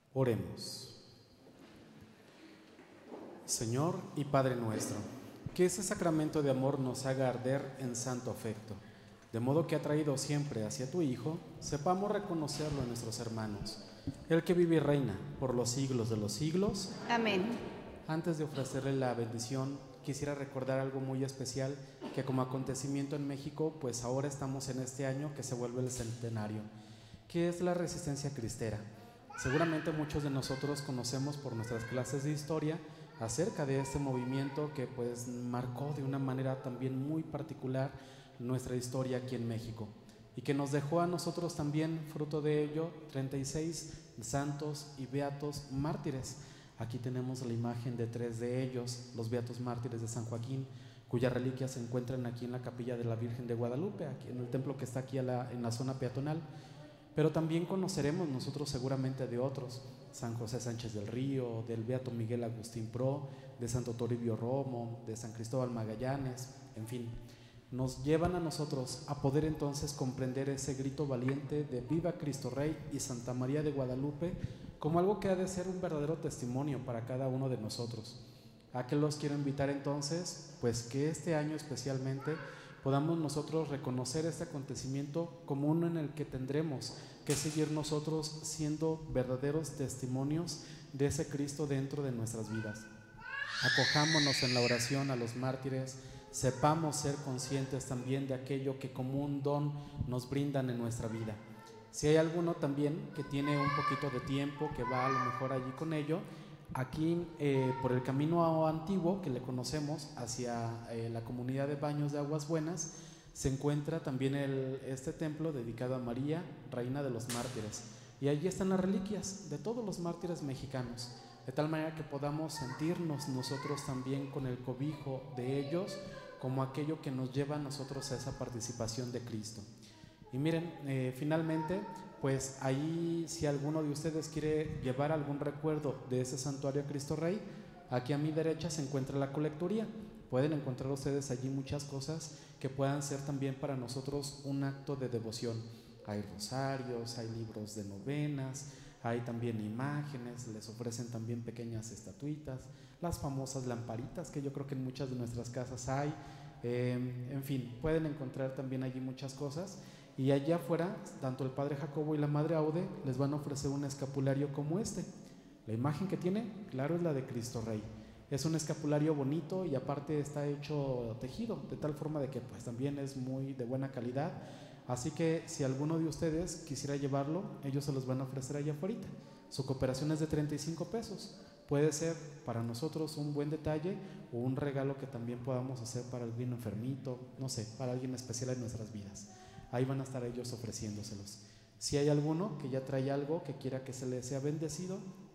Oremos. Señor y Padre nuestro, que ese sacramento de amor nos haga arder en santo afecto, de modo que atraído siempre hacia tu Hijo, sepamos reconocerlo en nuestros hermanos, el que vive y reina por los siglos de los siglos. Amén. Antes de ofrecerle la bendición, quisiera recordar algo muy especial que como acontecimiento en México, pues ahora estamos en este año que se vuelve el centenario, que es la resistencia cristera. Seguramente muchos de nosotros conocemos por nuestras clases de historia acerca de este movimiento que pues marcó de una manera también muy particular nuestra historia aquí en México y que nos dejó a nosotros también, fruto de ello, 36 santos y beatos mártires. Aquí tenemos la imagen de 3 de ellos, los beatos mártires de San Joaquín, cuyas reliquias se encuentran aquí en la capilla de la Virgen de Guadalupe, aquí en el templo que está aquí en la zona peatonal. Pero también conoceremos nosotros seguramente de otros, San José Sánchez del Río, del beato Miguel Agustín Pro, de Santo Toribio Romo, de San Cristóbal Magallanes, en fin. Nos llevan a nosotros a poder entonces comprender ese grito valiente de Viva Cristo Rey y Santa María de Guadalupe como algo que ha de ser un verdadero testimonio para cada uno de nosotros. ¿A qué los quiero invitar entonces? Pues que este año especialmente podamos nosotros reconocer este acontecimiento como uno en el que tendremos que seguir nosotros siendo verdaderos testimonios de ese Cristo dentro de nuestras vidas. Acojámonos en la oración a los mártires, sepamos ser conscientes también de aquello que como un don nos brindan en nuestra vida. Si hay alguno también que tiene un poquito de tiempo, que va a lo mejor allí con ello, aquí por el camino antiguo que le conocemos hacia la comunidad de Baños de Aguas Buenas, se encuentra también este templo dedicado a María, Reina de los Mártires. Y allí están las reliquias de todos los mártires mexicanos, de tal manera que podamos sentirnos nosotros también con el cobijo de ellos como aquello que nos lleva a nosotros a esa participación de Cristo. Y miren, finalmente, pues ahí si alguno de ustedes quiere llevar algún recuerdo de ese santuario a Cristo Rey, aquí a mi derecha se encuentra la colecturía. Pueden encontrar ustedes allí muchas cosas que puedan ser también para nosotros un acto de devoción. Hay rosarios, hay libros de novenas, hay también imágenes, les ofrecen también pequeñas estatuitas, las famosas lamparitas que yo creo que en muchas de nuestras casas hay. En fin, pueden encontrar también allí muchas cosas. Y allá afuera, tanto el Padre Jacobo y la Madre Aude les van a ofrecer un escapulario como este. La imagen que tiene, claro, es la de Cristo Rey. Es un escapulario bonito y aparte está hecho tejido, de tal forma de que pues también es muy de buena calidad. Así que si alguno de ustedes quisiera llevarlo, ellos se los van a ofrecer allá afuera. Su cooperación es de 35 pesos. Puede ser para nosotros un buen detalle o un regalo que también podamos hacer para alguien enfermito, no sé, para alguien especial en nuestras vidas. Ahí van a estar ellos ofreciéndoselos. Si hay alguno que ya trae algo que quiera que se le sea bendecido,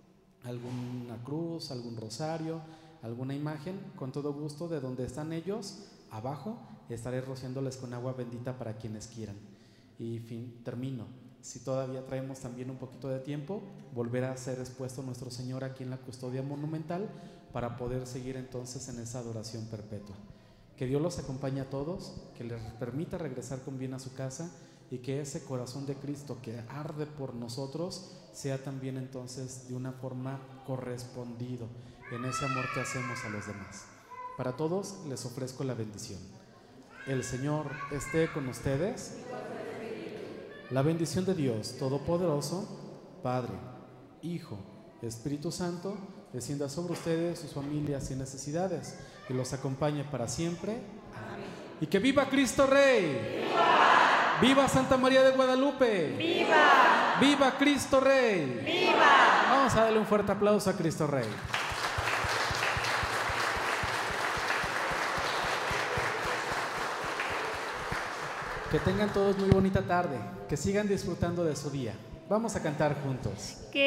alguna cruz, algún rosario, alguna imagen, con todo gusto de donde están ellos, abajo estaré rociándoles con agua bendita para quienes quieran. Y termino. Si todavía traemos también un poquito de tiempo, volverá a ser expuesto nuestro Señor aquí en la custodia monumental para poder seguir entonces en esa adoración perpetua. Que Dios los acompañe a todos, que les permita regresar con bien a su casa y que ese corazón de Cristo que arde por nosotros sea también entonces de una forma correspondido en ese amor que hacemos a los demás. Para todos les ofrezco la bendición. El Señor esté con ustedes. La bendición de Dios Todopoderoso, Padre, Hijo, Espíritu Santo, descienda sobre ustedes, sus familias y necesidades, y los acompañe para siempre. Amén. Y que viva Cristo Rey. ¡Viva! ¡Viva Santa María de Guadalupe! ¡Viva! ¡Viva Cristo Rey! ¡Viva! Vamos a darle un fuerte aplauso a Cristo Rey. Que tengan todos muy bonita tarde, que sigan disfrutando de su día. Vamos a cantar juntos.